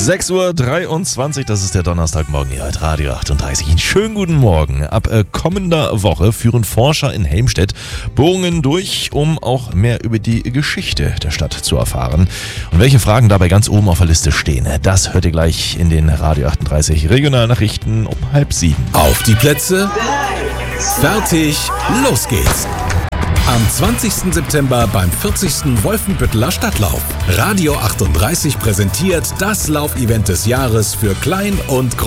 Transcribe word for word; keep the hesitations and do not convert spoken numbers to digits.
sechs Uhr dreiundzwanzig, das ist der Donnerstagmorgen hier bei Radio achtunddreißig. Einen schönen guten Morgen. Ab äh, kommender Woche führen Forscher in Helmstedt Bohrungen durch, um auch mehr über die Geschichte der Stadt zu erfahren. Und welche Fragen dabei ganz oben auf der Liste stehen, das hört ihr gleich in den Radio achtunddreißig Regionalnachrichten um halb sieben. Auf die Plätze, fertig, los geht's! Am zwanzigsten September beim vierzigsten Wolfenbütteler Stadtlauf. Radio achtunddreißig präsentiert das Laufevent des Jahres für Klein und Groß.